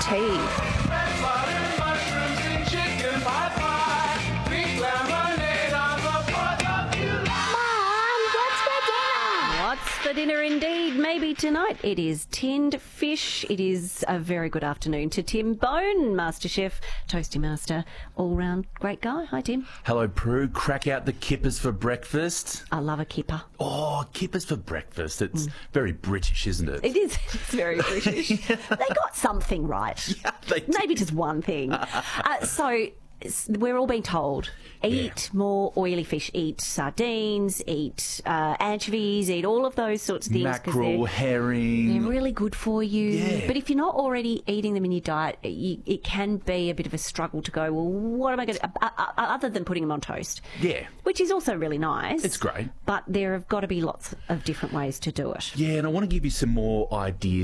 tea. What's for dinner indeed? Maybe tonight it is tinned fish. It is a very good afternoon to Tim Bone, MasterChef, Toasty Master, all-round great guy. Hi, Tim. Hello, Prue. Crack out the kippers for breakfast. I love a kipper. Oh, kippers for breakfast. It's very British, isn't it? It is. It's very British. They got something right. Yeah, they did. Maybe just one thing. So we're all being told, eat more oily fish. Eat sardines, eat anchovies, eat all of those sorts of things. Mackerel, herring. They're really good for you. Yeah. But if you're not already eating them in your diet, it can be a bit of a struggle to go, well, what am I going to... other than putting them on toast. Yeah. Which is also really nice. It's great. But there have got to be lots of different ways to do it. Yeah, and I want to give you some more ideas